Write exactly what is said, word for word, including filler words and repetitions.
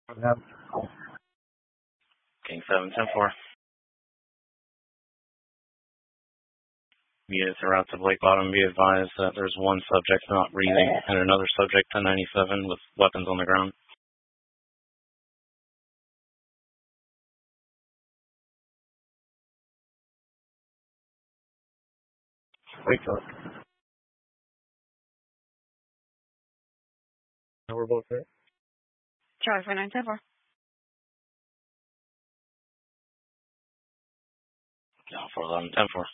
Yep. King seven ten four. Units are out to Blake Bottom. Be advised that there's one subject not breathing and another subject ten ninety-seven with weapons on the ground. Wake up. Now we're both there. Charlie four nine ten four. No, four eleven ten four.